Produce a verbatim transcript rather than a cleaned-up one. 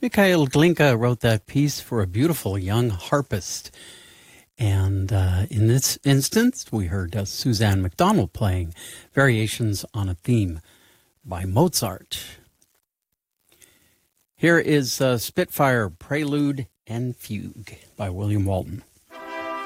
Mikhail Glinka wrote that piece for a beautiful young harpist. And uh, in this instance, we heard uh, Suzanne MacDonald playing Variations on a Theme by Mozart. Here is uh, Spitfire Prelude and Fugue by William Walton.